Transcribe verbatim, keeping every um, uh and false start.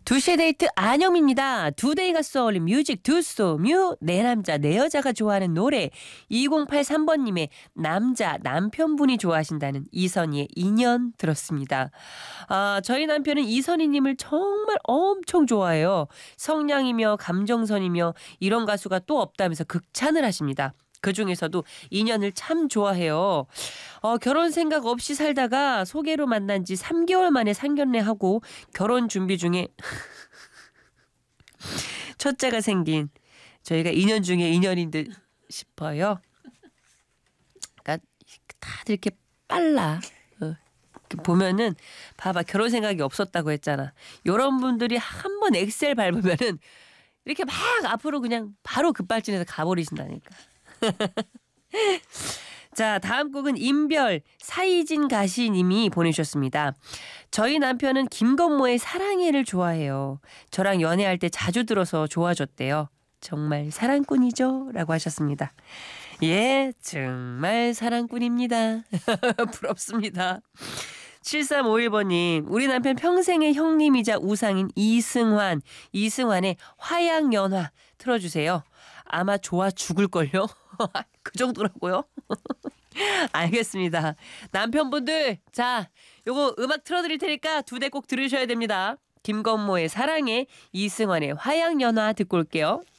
두 시의 데이트 안영입니다. 두데이가 쏘올린 뮤직 두쏘뮤 내 남자 내 여자가 좋아하는 노래 이공팔삼 번님의 남자 남편분이 좋아하신다는 이선희의 인연 들었습니다. 아, 저희 남편은 이선희님을 정말 엄청 좋아해요. 성량이며 감정선이며 이런 가수가 또 없다면서 극찬을 하십니다. 그중에서도 인연을 참 좋아해요. 어, 결혼 생각 없이 살다가 소개로 만난 지 삼 개월 만에 상견례하고 결혼 준비 중에 첫째가 생긴 저희가 인연 중에 인연인 듯 싶어요. 그러니까 다들 이렇게 빨라. 어, 보면은 봐봐, 결혼 생각이 없었다고 했잖아. 이런 분들이 한번 엑셀 밟으면은 이렇게 막 앞으로 그냥 바로 급발진해서 가버리신다니까. 자, 다음 곡은 인별 사이진 가시님이 보내주셨습니다. 저희 남편은 김건모의 사랑해를 좋아해요. 저랑 연애할 때 자주 들어서 좋아졌대요. 정말 사랑꾼이죠? 라고 하셨습니다. 예, 정말 사랑꾼입니다. 부럽습니다. 칠삼오일 번님, 우리 남편 평생의 형님이자 우상인 이승환, 이승환의 화양연화 틀어주세요. 아마 좋아 죽을걸요? 그 정도라고요? 알겠습니다. 남편분들, 자, 요거 음악 틀어드릴 테니까 두 대 꼭 들으셔야 됩니다. 김건모의 사랑해, 이승환의 화양연화 듣고 올게요.